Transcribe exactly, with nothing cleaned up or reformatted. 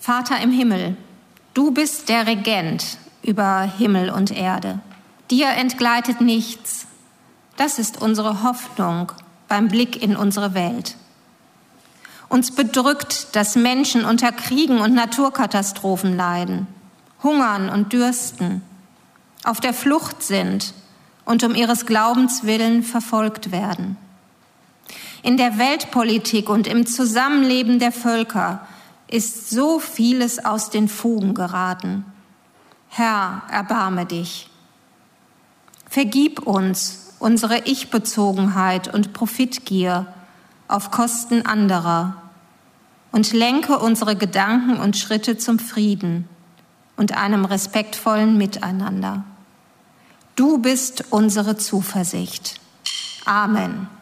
Vater im Himmel, du bist der Regent über Himmel und Erde. Dir entgleitet nichts. Das ist unsere Hoffnung beim Blick in unsere Welt. Uns bedrückt, dass Menschen unter Kriegen und Naturkatastrophen leiden, hungern und dürsten, auf der Flucht sind und um ihres Glaubens willen verfolgt werden. In der Weltpolitik und im Zusammenleben der Völker ist so vieles aus den Fugen geraten. Herr, erbarme dich. Vergib uns unsere Ich-Bezogenheit und Profitgier auf Kosten anderer und lenke unsere Gedanken und Schritte zum Frieden und einem respektvollen Miteinander. Du bist unsere Zuversicht. Amen.